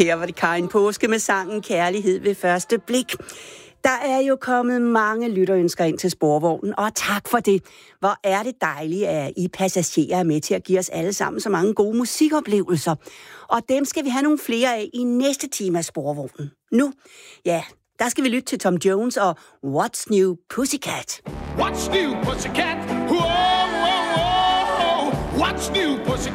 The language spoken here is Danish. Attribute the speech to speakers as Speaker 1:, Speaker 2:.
Speaker 1: Her var det Karin Påske med sangen Kærlighed ved første blik. Der er jo kommet mange lytterønsker ind til Sporvognen, og tak for det. Hvor er det dejligt, at I passagerer er med til at give os alle sammen så mange gode musikoplevelser. Og dem skal vi have nogle flere af i næste time af Sporvognen. Nu, ja, der skal vi lytte til Tom Jones og What's New Pussycat.
Speaker 2: What's new, Pussycat? Whoa, whoa, whoa. What's new, Pussycat?